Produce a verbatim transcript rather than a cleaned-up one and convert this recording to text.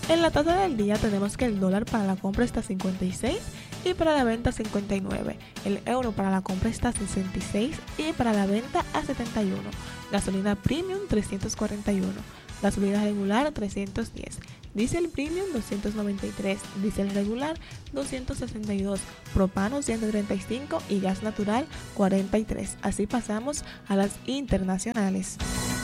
En la tasa del día tenemos que el dólar para la compra está a cincuenta y seis y para la venta cincuenta y nueve. El euro para la compra está a sesenta y seis y para la venta a setenta y uno. Gasolina premium trescientos cuarenta y uno. Gasolina regular trescientos diez. Diesel premium doscientos noventa y tres. Diesel regular doscientos sesenta y dos. Propano ciento treinta y cinco y gas natural cuarenta y tres. Así pasamos a las internacionales.